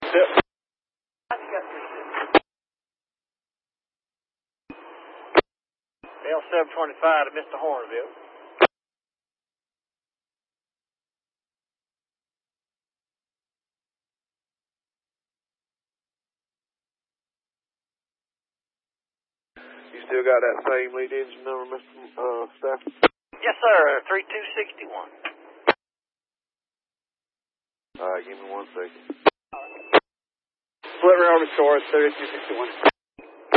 Yep. L725 to Mr. Hornville. You still got that same lead engine number, Mr. Staff? Yes, sir. 3261. All right, give me 1 second. Split rail restored, 3261.